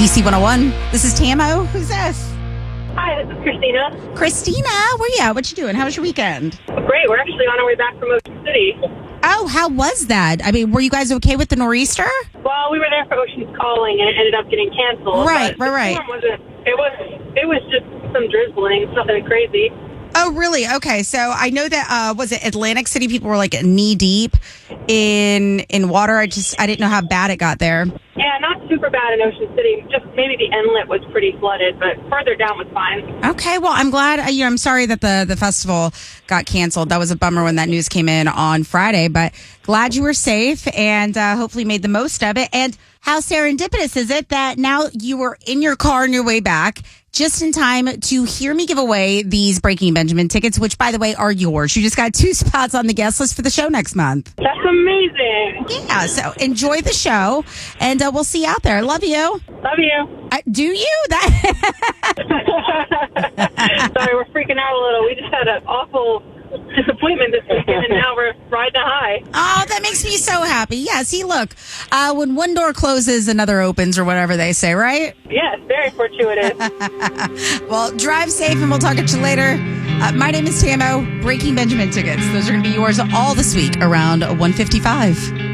DC 101. This is Tamo. Who's this? Hi, this is Christina. Christina, where you at? What you doing? How was your weekend? Great. We're actually on our way back from Ocean City. Oh, how was that? I mean, were you guys okay with the nor'easter? Well, we were there for Ocean's Calling, and it ended up getting canceled. Right. The storm it was just some drizzling, nothing crazy. Oh, really? Okay. So I know that, was it Atlantic City? People were like knee deep in water. I didn't know how bad it got there. Yeah, not super bad in Ocean City. Just maybe the inlet was pretty flooded, but further down was fine. Okay. Well, I'm glad. I'm sorry that the festival got canceled. That was a bummer when that news came in on Friday, but glad you were safe and hopefully made the most of it. And how serendipitous is it that now you were in your car on your way back just in time to hear me give away these Breaking Benjamin tickets, which, by the way, are yours. You just got 2 spots on the guest list for the show next month. That's amazing. Yeah, so enjoy the show, and we'll see you out there. Love you. Love you. Do you? Sorry, we're freaking out a little. We just had an awful disappointment this weekend, and now we're riding a high. Oh, that makes me so happy. Yeah, see, look, when one door closes, another opens, or whatever they say, right? Yes, very fortuitous. Well, drive safe, and we'll talk to you later. My name is Tamo. Breaking Benjamin tickets. Those are going to be yours all this week around 1:55.